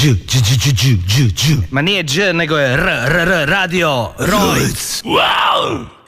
Ma nije G, nego je R, radio Rojc. Wow!